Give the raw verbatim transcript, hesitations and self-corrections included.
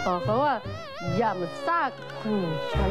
เขาว่าอย่ามาซากคนฉัน